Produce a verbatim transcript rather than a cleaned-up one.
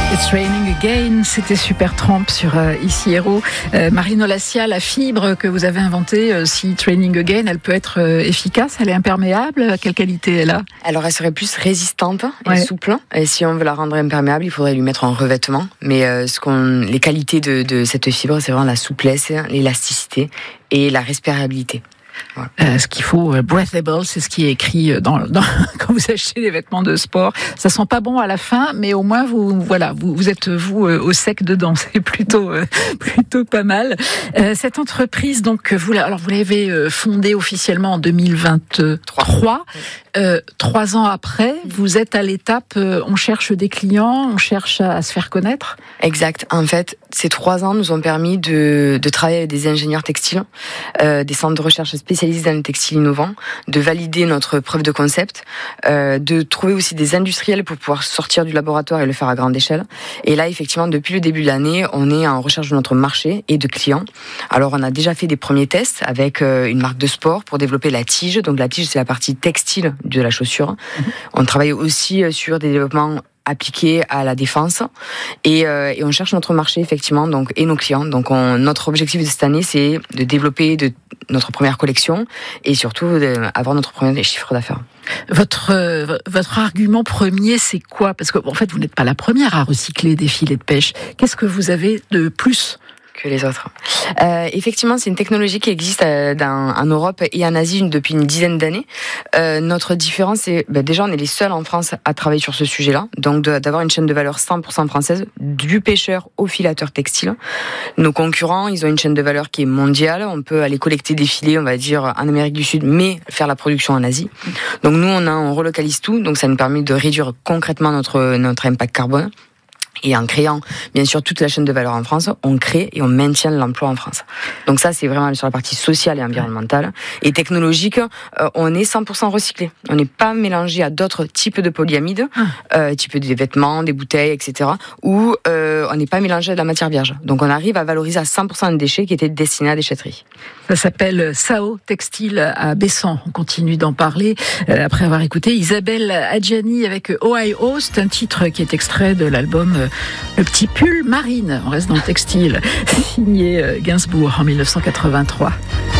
It's Raining Again, c'était Supertramp sur euh, Ici Héros. Euh, Marine Olassia, la fibre que vous avez inventée, euh, si Training Again, elle peut être euh, efficace, elle est imperméable. Quelle qualité elle a ? Alors elle serait plus résistante et ouais. souple. Et si on veut la rendre imperméable, il faudrait lui mettre un revêtement. Mais euh, ce qu'on, les qualités de, de cette fibre, c'est vraiment la souplesse, l'élasticité et la respirabilité. Voilà. Euh, ce qu'il faut, euh, breathable, c'est ce qui est écrit dans, dans quand vous achetez des vêtements de sport. Ça sent pas bon à la fin, mais au moins vous, voilà, vous, vous êtes vous euh, au sec dedans. C'est plutôt, euh, plutôt pas mal. Euh, cette entreprise, donc, vous, alors vous l'avez euh, fondée officiellement en deux mille vingt-trois. Euh, trois ans après, vous êtes à l'étape, euh, on cherche des clients, on cherche à, à se faire connaître. Exact. En fait, ces trois ans nous ont permis de, de travailler avec des ingénieurs textiles, euh, des centres de recherche spécialisés dans le textile innovant, de valider notre preuve de concept, euh, de trouver aussi des industriels pour pouvoir sortir du laboratoire et le faire à grande échelle. Et là, effectivement, depuis le début de l'année, on est en recherche de notre marché et de clients. Alors, on a déjà fait des premiers tests avec euh, une marque de sport pour développer la tige. Donc, la tige, c'est la partie textile de la chaussure. Mmh. On travaille aussi sur des développements appliqués à la défense et, euh, et on cherche notre marché effectivement donc et nos clients. Donc on, notre objectif de cette année, c'est de développer de, notre première collection et surtout d'avoir notre premier chiffre d'affaires. Votre euh, votre argument premier, c'est quoi ? Parce que en fait, vous n'êtes pas la première à recycler des filets de pêche. Qu'est-ce que vous avez de plus que les autres. Euh, effectivement, c'est une technologie qui existe euh, dans, en Europe et en Asie depuis une dizaine d'années. Euh, notre différence, c'est ben, déjà, on est les seuls en France à travailler sur ce sujet-là, donc de, d'avoir une chaîne de valeur cent pour cent française, du pêcheur au filateur textile. Nos concurrents, ils ont une chaîne de valeur qui est mondiale. On peut aller collecter des filets, on va dire, en Amérique du Sud, mais faire la production en Asie. Donc nous, on, a, on relocalise tout, donc ça nous permet de réduire concrètement notre, notre impact carbone. Et en créant, bien sûr, toute la chaîne de valeur en France, on crée et on maintient l'emploi en France. Donc ça, c'est vraiment sur la partie sociale et environnementale. Et technologique, euh, on est cent pour cent recyclé. On n'est pas mélangé à d'autres types de polyamides, euh, type des vêtements, des bouteilles, et cetera, où euh, on n'est pas mélangé à de la matière vierge. Donc on arrive à valoriser à cent pour cent des déchets qui étaient destinés à la déchetterie. Ça s'appelle Sao Textile à Bessan. On continue d'en parler euh, après avoir écouté Isabelle Adjani avec Ohio. C'est un titre qui est extrait de l'album euh, Le Petit Pull Marine. On reste dans le textile. Signé euh, Gainsbourg en dix-neuf cent quatre-vingt-trois.